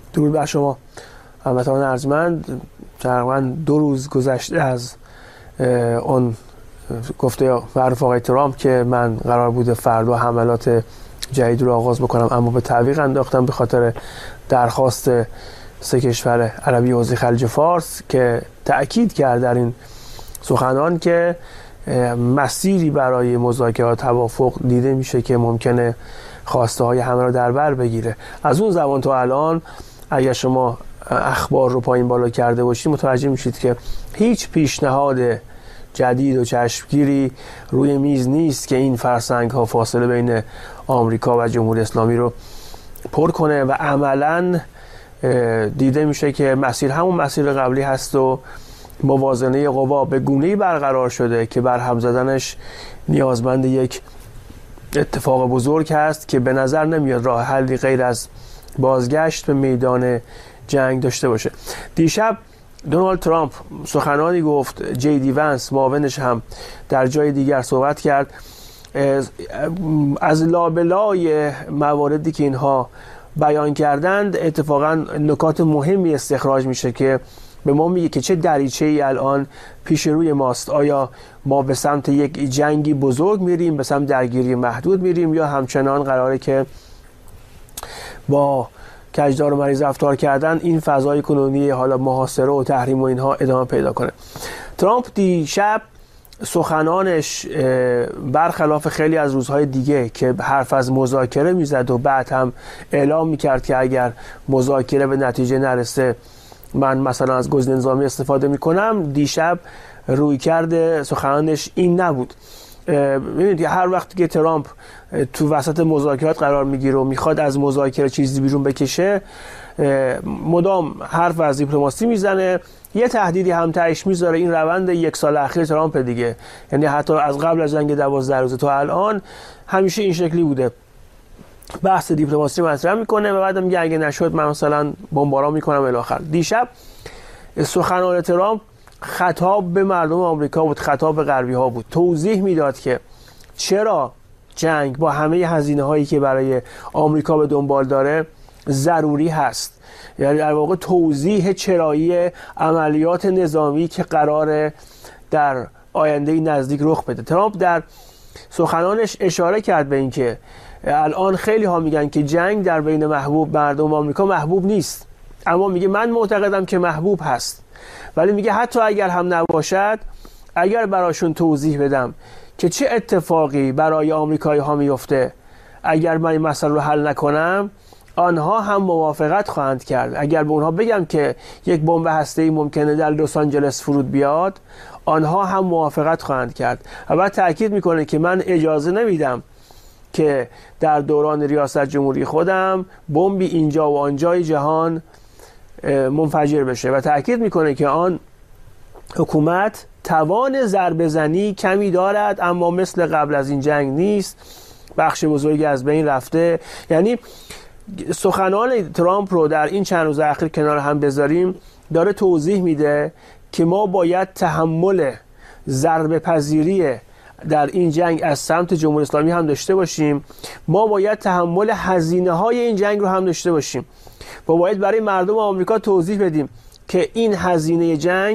درود بر شما هموطنان ارجمند. تقریبا 2 روز گذشته از اون گفته معروف آقای ترامپ که من قرار بوده فردا حملات جدید رو آغاز بکنم، اما به تعویق انداختم به خاطر درخواست 3 کشور عربی حوزه خلیج فارس که تأکید کرد در این سخنان که مسیری برای مذاکرات توافق دیده میشه که ممکنه خواسته های همه را در بر بگیره. از اون زمان تا الان اگر شما اخبار رو پایین بالا کرده باشید متوجه میشید که هیچ پیشنهاد جدید و چشمگیری روی میز نیست که این فرسنگ ها فاصله بین آمریکا و جمهوری اسلامی رو پر کنه و عملاً دیده میشه که مسیر همون مسیر قبلی هست و موازنه قوا به گونه‌ای برقرار شده که برهم زدنش نیازمند یک اتفاق بزرگ هست که به نظر نمیاد راه حلی غیر از بازگشت به میدان جنگ داشته باشه. دیشب دونالد ترامپ سخنانی گفت، جی دی ونس معاونش هم در جای دیگر صحبت کرد. از لابلای مواردی که اینها بیان کردند اتفاقا نکات مهمی استخراج میشه که به ما میگه که چه دریچه‌ای الان پیش روی ماست. آیا ما به سمت یک جنگی بزرگ میریم، به سمت درگیری محدود میریم، یا همچنان قراره که با کجدار و مریض رفتار کردن این فضای کنونی حالا محاصره و تحریم و اینها ادامه پیدا کنه. ترامپ دیشب سخنانش برخلاف خیلی از روزهای دیگه که حرف از مذاکره میزد و بعد هم اعلام میکرد که اگر مذاکره به نتیجه نرسه من مثلا از گزینه نظامی استفاده میکنم، دیشب روی کرده سخنانش این نبود. ببینید هر وقتی که ترامپ تو وسط مذاکرات قرار میگیره و میخواد از مذاکره چیزی بیرون بکشه، مدام حرف از دیپلماسی میزنه، یه تهدیدی هم تهش میذاره. این روند 1 سال اخیر ترامپ دیگه، یعنی حتی از قبل از جنگ 12 روزه تا الان همیشه این شکلی بوده، بحث دیپلماسی مطرح میکنه و بعدم میگه اگه نشد من مثلا بمباران میکنم الی آخر. دیشب سخنان ترامپ خطاب به مردم آمریکا بود، خطاب به غربی ها بود، توضیح میداد که چرا جنگ با همه هزینه هایی که برای آمریکا به دنبال داره ضروری هست. یعنی در واقع توضیح چرایی عملیات نظامی که قراره در آینده نزدیک رخ بده. ترامپ در سخنانش اشاره کرد به این که الان خیلی ها میگن که جنگ در بین مردم آمریکا محبوب نیست، اما میگه من معتقدم که محبوب هست. ولی میگه حتی اگر هم نباشد، اگر براشون توضیح بدم که چه اتفاقی برای آمریکایی ها میفته اگر من این مسئله رو حل نکنم، آنها هم موافقت خواهند کرد. اگر به اونها بگم که یک بمب هسته‌ای ممکنه در لس آنجلس فرود بیاد، آنها هم موافقت خواهند کرد. و بعد تاکید میکنه که من اجازه نمیدم که در دوران ریاست جمهوری خودم بمبی اینجا و آنجای جهان منفجر بشه و تاکید میکنه که آن حکومت توان ضربه زنی کمی دارد، اما مثل قبل از این جنگ نیست، بخش بزرگی از بین رفته. یعنی سخنان ترامپ رو در این چند روز اخیر کنار هم بذاریم، داره توضیح میده که ما باید تحمل ضربه پذیری در این جنگ از سمت جمهوری اسلامی هم داشته باشیم، ما باید تحمل هزینه های این جنگ رو هم داشته باشیم. ما باید برای مردم آمریکا توضیح بدیم که این هزینه جنگ